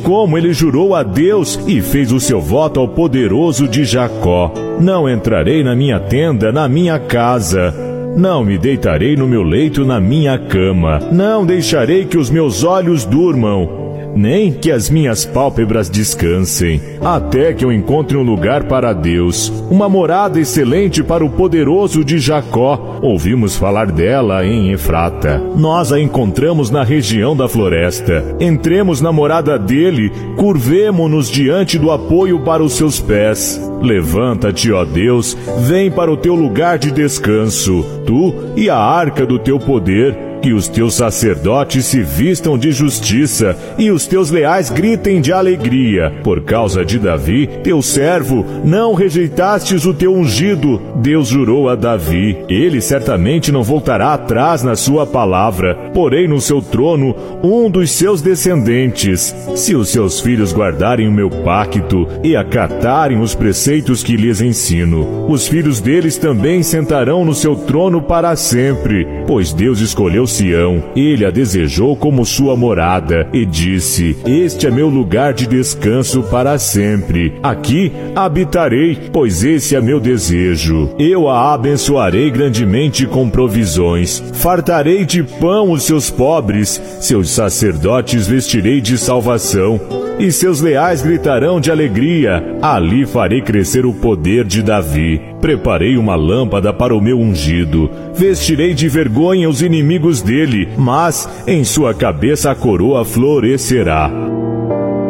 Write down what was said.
como ele jurou a Deus e fez o seu voto ao poderoso de Jacó: não entrarei na minha tenda, na minha casa. Não me deitarei no meu leito, na minha cama. Não deixarei que os meus olhos durmam, nem que as minhas pálpebras descansem, até que eu encontre um lugar para Deus, uma morada excelente para o poderoso de Jacó. Ouvimos falar dela em Efrata. Nós a encontramos na região da floresta. Entremos na morada dele, curvemo-nos diante do apoio para os seus pés. Levanta-te, ó Deus, vem para o teu lugar de descanso, tu e a arca do teu poder. Que os teus sacerdotes se vistam de justiça e os teus leais gritem de alegria. Por causa de Davi, teu servo, não rejeitastes o teu ungido. Deus jurou a Davi: ele certamente não voltará atrás na sua palavra. Porém no seu trono um dos seus descendentes. Se os seus filhos guardarem o meu pacto e acatarem os preceitos que lhes ensino, os filhos deles também sentarão no seu trono para sempre. Pois Deus escolheu Sião, ele a desejou como sua morada, e disse: este é meu lugar de descanso para sempre. Aqui habitarei, pois esse é meu desejo. Eu a abençoarei grandemente com provisões. Fartarei de pão os seus pobres, seus sacerdotes vestirei de salvação, e seus leais gritarão de alegria. Ali farei crescer o poder de Davi. Preparei uma lâmpada para o meu ungido. Vestirei de vergonha os inimigos dele, mas em sua cabeça a coroa florescerá.